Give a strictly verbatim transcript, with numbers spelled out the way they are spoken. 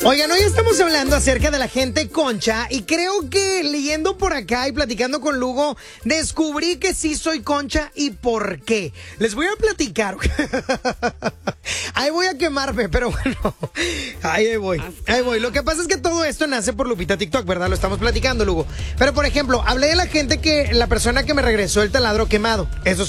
Oigan, hoy estamos hablando acerca de la gente concha y creo que leyendo por acá y platicando con Lugo, descubrí que sí soy concha y por qué. Les voy a platicar. Ahí voy a quemarme, pero bueno, ahí voy, ahí voy. Lo que pasa es que todo esto nace por Lupita TikTok, ¿verdad? Lo estamos platicando, Lugo. Pero, por ejemplo, hablé de la gente que, la persona que me regresó el taladro quemado. Eso